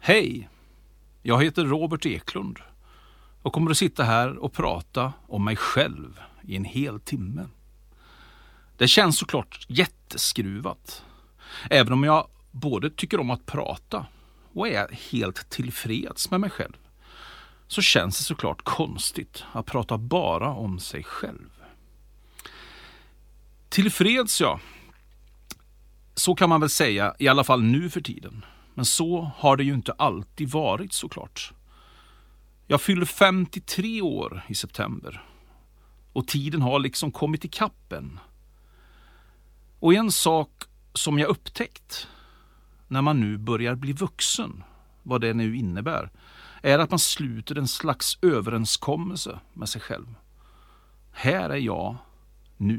Hej, jag heter Robert Eklund och kommer att sitta här och prata om mig själv i en hel timme. Det känns såklart jätteskruvat, även om jag både tycker om att prata och är helt tillfreds med mig själv. Så känns det såklart konstigt att prata bara om sig själv. Tillfreds, ja. Så kan man väl säga, i alla fall nu för tiden. Men så har det ju inte alltid varit såklart. Jag fyller 53 år i september. Och tiden har liksom kommit i kappen. Och en sak som jag upptäckt när man nu börjar bli vuxen, vad det nu innebär, är att man sluter en slags överenskommelse med sig själv. Här är jag nu.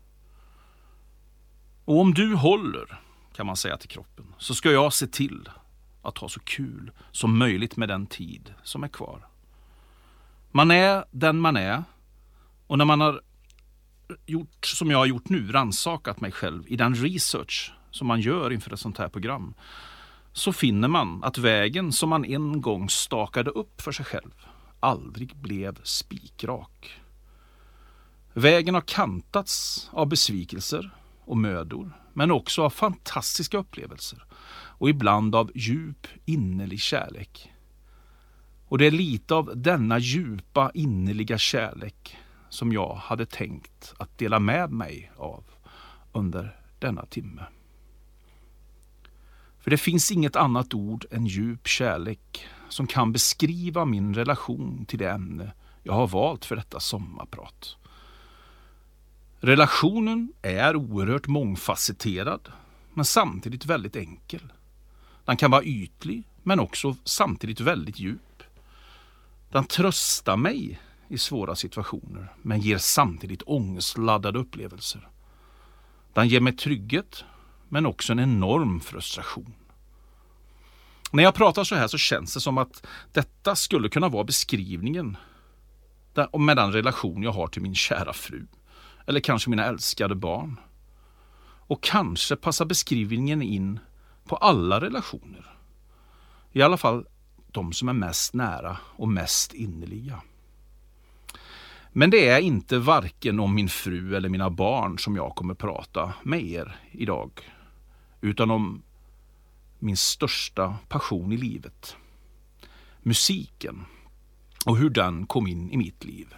Och om du håller, kan man säga till kroppen, så ska jag se till att ha så kul som möjligt med den tid som är kvar. Man är den man är, och när man har gjort som jag har gjort nu, rannsakat mig själv i den research som man gör inför ett sånt här program, så finner man att vägen som man en gång stakade upp för sig själv aldrig blev spikrak. Vägen har kantats av besvikelser och mödor, men också av fantastiska upplevelser och ibland av djup innerlig kärlek. Och det är lite av denna djupa innerliga kärlek som jag hade tänkt att dela med mig av under denna timme. För det finns inget annat ord än djup kärlek som kan beskriva min relation till det ämne jag har valt för detta sommarprat. Relationen är oerhört mångfacetterad, men samtidigt väldigt enkel. Den kan vara ytlig, men också samtidigt väldigt djup. Den tröstar mig i svåra situationer, men ger samtidigt ångestladdade upplevelser. Den ger mig trygghet, men också en enorm frustration. När jag pratar så här så känns det som att detta skulle kunna vara beskrivningen med den relation jag har till min kära fru. Eller kanske mina älskade barn. Och kanske passar beskrivningen in på alla relationer. I alla fall de som är mest nära och mest innerliga. Men det är inte varken om min fru eller mina barn som jag kommer prata med er idag. Utan om min största passion i livet. Musiken. Och hur den kom in i mitt liv.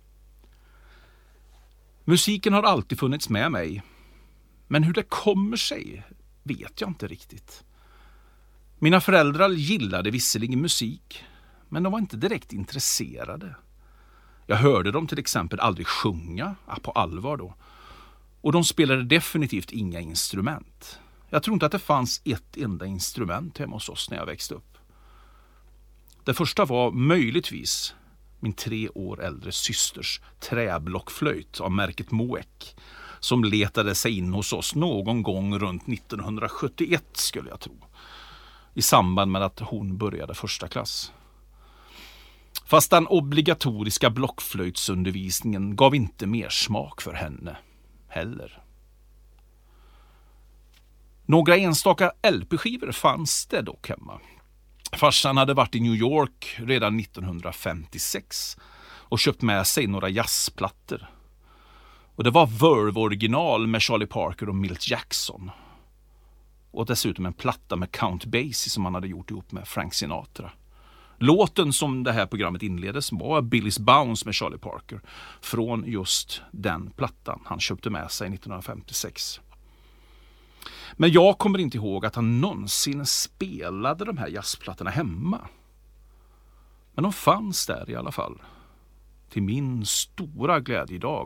Musiken har alltid funnits med mig, men hur det kommer sig vet jag inte riktigt. Mina föräldrar gillade visserligen musik, men de var inte direkt intresserade. Jag hörde dem till exempel aldrig sjunga, på allvar då, och de spelade definitivt inga instrument. Jag tror inte att det fanns ett enda instrument hemma hos oss när jag växte upp. Det första var möjligtvis min 3 år äldre systers träblockflöjt av märket Moek, som letade sig in hos oss någon gång runt 1971 skulle jag tro, i samband med att hon började första klass. Fast den obligatoriska blockflöjtsundervisningen gav inte mer smak för henne heller. Några enstaka LP-skivor fanns det dock hemma. Farsan hade varit i New York redan 1956 och köpt med sig några jazzplattor. Och det var Verve-original med Charlie Parker och Milt Jackson. Och dessutom en platta med Count Basie som han hade gjort ihop med Frank Sinatra. Låten som det här programmet inleddes var Billy's Bounce med Charlie Parker från just den plattan han köpte med sig 1956. Men jag kommer inte ihåg att han någonsin spelade de här jazzplattorna hemma. Men de fanns där i alla fall. Till min stora glädje idag.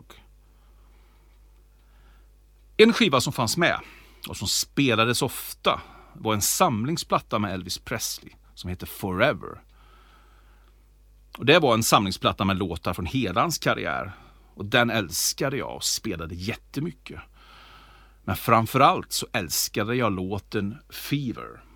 En skiva som fanns med och som spelades ofta var en samlingsplatta med Elvis Presley som heter Forever. Och det var en samlingsplatta med låtar från hela hans karriär. Och den älskade jag och spelade jättemycket. Men framförallt så älskade jag låten Fever